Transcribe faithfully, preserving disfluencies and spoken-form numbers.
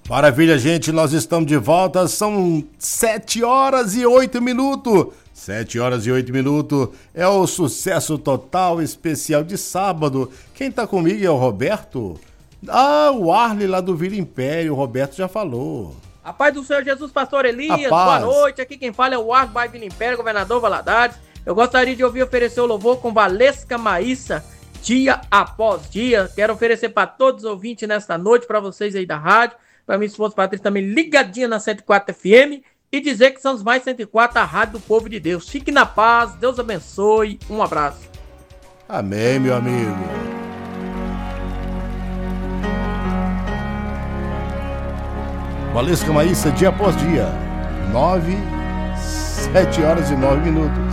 Maravilha, gente, nós estamos de volta, são sete horas e oito minutos. Sete horas e oito minutos, é o Sucesso Total especial de sábado. Quem tá comigo é o Roberto. Ah, o Arley lá do Vila Império, o Roberto já falou. A paz do Senhor Jesus, pastor Elias, boa noite. Aqui quem fala é o Arley by Vila Império, governador Valadares. Eu gostaria de ouvir oferecer o louvor com Valesca Maíssa, dia após dia. Quero oferecer para todos os ouvintes nesta noite, para vocês aí da rádio. Para minha esposa Patrícia também ligadinha na cento e quatro F M e dizer que somos mais cento e quatro, a rádio do povo de Deus. Fique na paz, Deus abençoe, um abraço. Amém, meu amigo. Valesca Maíssa, dia após dia, nove, sete horas e nove minutos.